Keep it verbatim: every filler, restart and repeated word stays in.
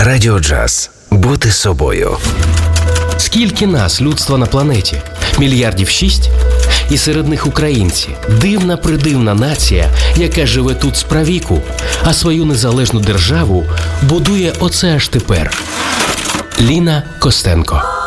Радіо Джаз. Бути собою. Скільки нас, людства на планеті? Мільярдів шість? І серед них українці. Дивна-придивна нація, яка живе тут справіку, а свою незалежну державу будує оце аж тепер. Ліна Костенко.